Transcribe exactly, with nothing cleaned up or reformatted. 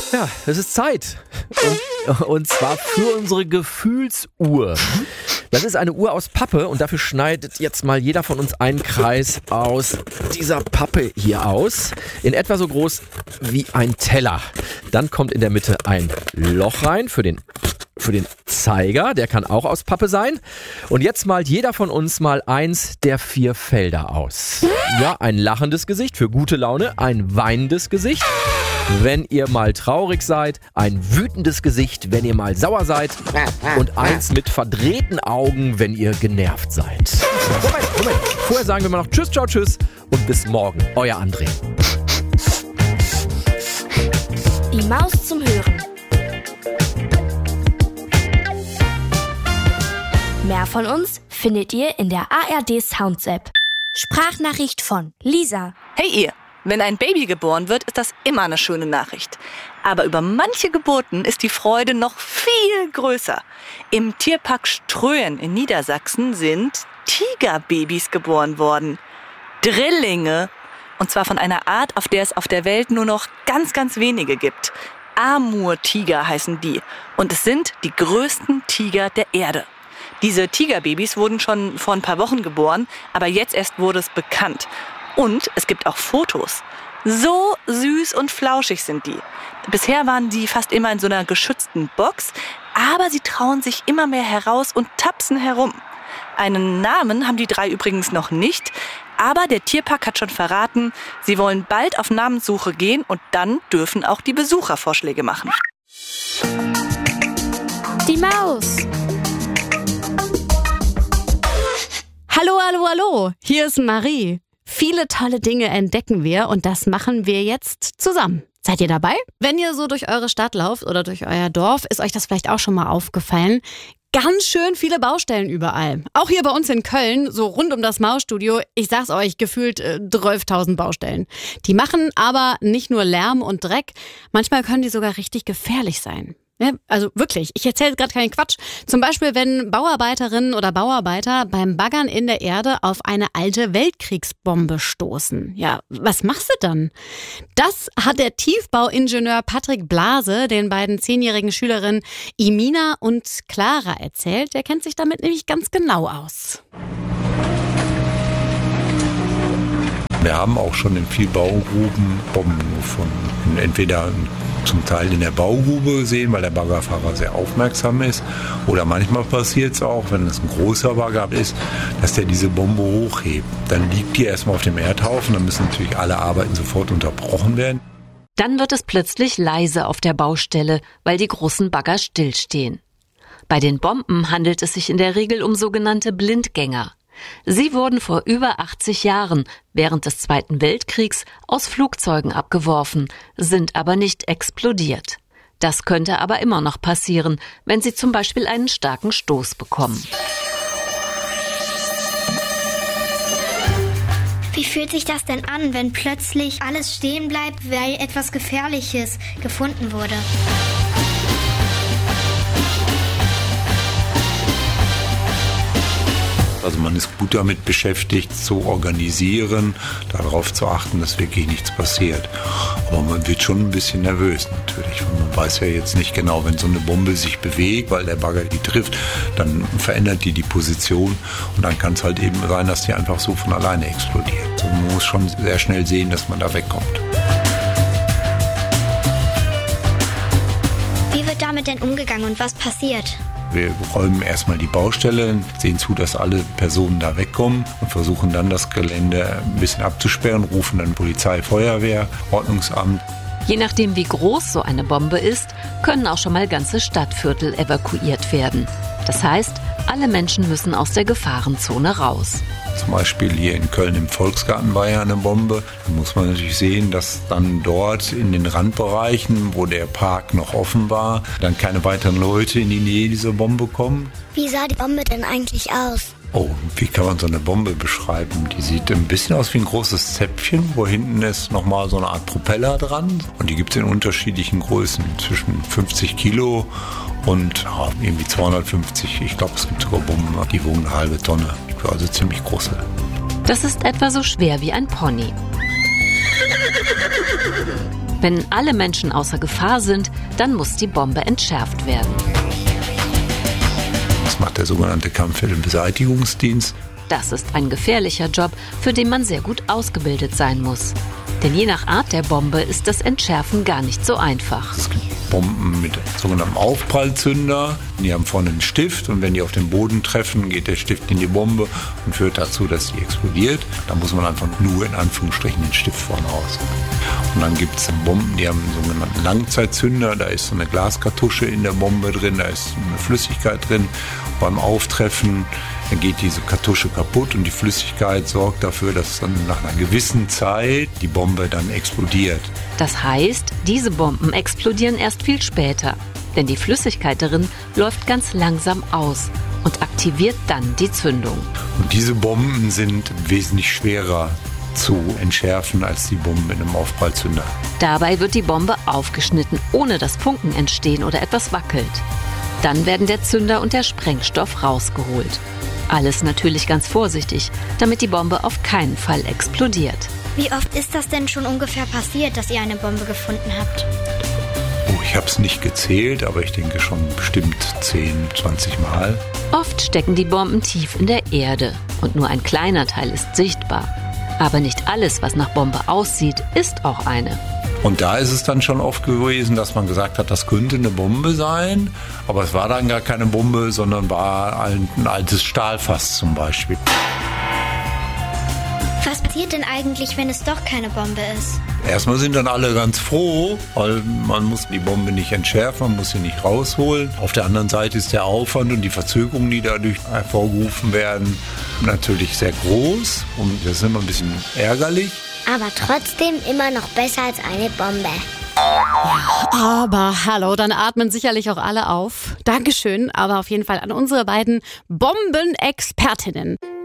Ja, es ist Zeit. Und, und zwar für unsere Gefühlsuhr. Das ist eine Uhr aus Pappe und dafür schneidet jetzt mal jeder von uns einen Kreis aus dieser Pappe hier aus. In etwa so groß wie ein Teller. Dann kommt in der Mitte ein Loch rein für den Für den Zeiger, der kann auch aus Pappe sein. Und jetzt malt jeder von uns mal eins der vier Felder aus. Ja, ein lachendes Gesicht für gute Laune, ein weinendes Gesicht, wenn ihr mal traurig seid, ein wütendes Gesicht, wenn ihr mal sauer seid und eins mit verdrehten Augen, wenn ihr genervt seid. Moment, Moment. Vorher sagen wir mal noch Tschüss, ciao, tschüss und bis morgen. Euer André. Die Maus zum Hören. Mehr von uns findet ihr in der A R D Sounds App. Sprachnachricht von Lisa. Hey ihr, wenn ein Baby geboren wird, ist das immer eine schöne Nachricht. Aber über manche Geburten ist die Freude noch viel größer. Im Tierpark Ströhen in Niedersachsen sind Tigerbabys geboren worden. Drillinge. Und zwar von einer Art, auf der es auf der Welt nur noch ganz, ganz wenige gibt. Amur-Tiger heißen die. Und es sind die größten Tiger der Erde. Diese Tigerbabys wurden schon vor ein paar Wochen geboren, aber jetzt erst wurde es bekannt. Und es gibt auch Fotos. So süß und flauschig sind die. Bisher waren die fast immer in so einer geschützten Box, aber sie trauen sich immer mehr heraus und tapsen herum. Einen Namen haben die drei übrigens noch nicht, aber der Tierpark hat schon verraten, sie wollen bald auf Namenssuche gehen und dann dürfen auch die Besucher Vorschläge machen. Die Maus. Hallo, hallo, hallo, hier ist Marie. Viele tolle Dinge entdecken wir und das machen wir jetzt zusammen. Seid ihr dabei? Wenn ihr so durch eure Stadt lauft oder durch euer Dorf, ist euch das vielleicht auch schon mal aufgefallen. Ganz schön viele Baustellen überall. Auch hier bei uns in Köln, so rund um das Mausstudio, ich sag's euch, gefühlt äh, zwölftausend Baustellen. Die machen aber nicht nur Lärm und Dreck, manchmal können die sogar richtig gefährlich sein. Ja, also wirklich, ich erzähle gerade keinen Quatsch. Zum Beispiel, wenn Bauarbeiterinnen oder Bauarbeiter beim Baggern in der Erde auf eine alte Weltkriegsbombe stoßen. Ja, was machst du dann? Das hat der Tiefbauingenieur Patrick Blase den beiden zehnjährigen Schülerinnen Imina und Clara erzählt. Der kennt sich damit nämlich ganz genau aus. Wir haben auch schon in vielen Baugruben Bomben gefunden. Entweder zum Teil in der Baugrube gesehen, weil der Baggerfahrer sehr aufmerksam ist. Oder manchmal passiert es auch, wenn es ein großer Bagger ist, dass der diese Bombe hochhebt. Dann liegt die erstmal auf dem Erdhaufen, dann müssen natürlich alle Arbeiten sofort unterbrochen werden. Dann wird es plötzlich leise auf der Baustelle, weil die großen Bagger stillstehen. Bei den Bomben handelt es sich in der Regel um sogenannte Blindgänger. Sie wurden vor über achtzig Jahren während des Zweiten Weltkriegs aus Flugzeugen abgeworfen, sind aber nicht explodiert. Das könnte aber immer noch passieren, wenn sie zum Beispiel einen starken Stoß bekommen. Wie fühlt sich das denn an, wenn plötzlich alles stehen bleibt, weil etwas Gefährliches gefunden wurde? Also man ist gut damit beschäftigt, zu organisieren, darauf zu achten, dass wirklich nichts passiert. Aber man wird schon ein bisschen nervös natürlich. Man weiß ja jetzt nicht genau, wenn so eine Bombe sich bewegt, weil der Bagger die trifft, dann verändert die die Position und dann kann es halt eben sein, dass die einfach so von alleine explodiert. Also man muss schon sehr schnell sehen, dass man da wegkommt. Wie wird damit denn umgegangen und was passiert? Wir räumen erstmal die Baustelle, sehen zu, dass alle Personen da wegkommen und versuchen dann das Gelände ein bisschen abzusperren, rufen dann Polizei, Feuerwehr, Ordnungsamt. Je nachdem, wie groß so eine Bombe ist, können auch schon mal ganze Stadtviertel evakuiert werden. Das heißt, alle Menschen müssen aus der Gefahrenzone raus. Zum Beispiel hier in Köln im Volksgarten war ja eine Bombe. Da muss man natürlich sehen, dass dann dort in den Randbereichen, wo der Park noch offen war, dann keine weiteren Leute in die Nähe dieser Bombe kommen. Wie sah die Bombe denn eigentlich aus? Oh, wie kann man so eine Bombe beschreiben? Die sieht ein bisschen aus wie ein großes Zäpfchen, wo hinten ist nochmal so eine Art Propeller dran. Und die gibt es in unterschiedlichen Größen, zwischen fünfzig Kilo und oh, irgendwie zweihundertfünfzig. Ich glaube, es gibt sogar Bomben, die wogen eine halbe Tonne. Also ziemlich große. Das ist etwa so schwer wie ein Pony. Wenn alle Menschen außer Gefahr sind, dann muss die Bombe entschärft werden. Das macht der sogenannte Kampfmittelbeseitigungsdienst. Das ist ein gefährlicher Job, für den man sehr gut ausgebildet sein muss. Denn je nach Art der Bombe ist das Entschärfen gar nicht so einfach. Es gibt Bomben mit sogenanntem Aufprallzünder. Die haben vorne einen Stift und wenn die auf den Boden treffen, geht der Stift in die Bombe und führt dazu, dass sie explodiert. Da muss man einfach nur in Anführungsstrichen den Stift vorne raus. Und dann gibt es Bomben, die haben einen sogenannten Langzeitzünder. Da ist so eine Glaskartusche in der Bombe drin, da ist eine Flüssigkeit drin. Beim Auftreffen dann geht diese Kartusche kaputt und die Flüssigkeit sorgt dafür, dass dann nach einer gewissen Zeit die Bombe dann explodiert. Das heißt, diese Bomben explodieren erst viel später, denn die Flüssigkeit darin läuft ganz langsam aus und aktiviert dann die Zündung. Und diese Bomben sind wesentlich schwerer zu entschärfen als die Bomben in einem Aufprallzünder. Dabei wird die Bombe aufgeschnitten, ohne dass Funken entstehen oder etwas wackelt. Dann werden der Zünder und der Sprengstoff rausgeholt. Alles natürlich ganz vorsichtig, damit die Bombe auf keinen Fall explodiert. Wie oft ist das denn schon ungefähr passiert, dass ihr eine Bombe gefunden habt? Oh, ich habe es nicht gezählt, aber ich denke schon bestimmt zehn, zwanzig Mal. Oft stecken die Bomben tief in der Erde und nur ein kleiner Teil ist sichtbar. Aber nicht alles, was nach Bombe aussieht, ist auch eine. Und da ist es dann schon oft gewesen, dass man gesagt hat, das könnte eine Bombe sein. Aber es war dann gar keine Bombe, sondern war ein, ein altes Stahlfass zum Beispiel. Was passiert denn eigentlich, wenn es doch keine Bombe ist? Erstmal sind dann alle ganz froh, weil man muss die Bombe nicht entschärfen, man muss sie nicht rausholen. Auf der anderen Seite ist der Aufwand und die Verzögerungen, die dadurch hervorgerufen werden, natürlich sehr groß. Und das ist immer ein bisschen ärgerlich. Aber trotzdem immer noch besser als eine Bombe. Aber hallo, dann atmen sicherlich auch alle auf. Dankeschön, aber auf jeden Fall an unsere beiden Bombenexpertinnen.